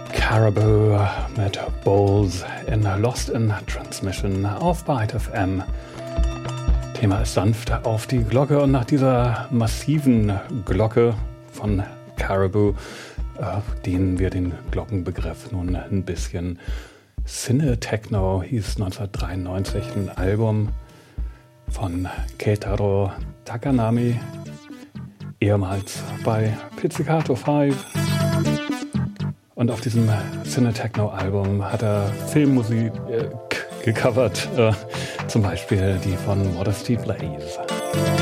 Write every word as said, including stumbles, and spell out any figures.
Caribou mit Bowls in Lost in Transmission auf Byte F M. Thema ist sanft auf die Glocke, und nach dieser massiven Glocke von Caribou äh, dehnen wir den Glockenbegriff nun ein bisschen. Cine Techno hieß neunzehnhundertdreiundneunzig ein Album von Keitaro Takanami, ehemals bei Pizzicato fünf. Und auf diesem Cine Techno Album hat er Filmmusik äh, gecovert, äh, zum Beispiel die von Modesty Blaze.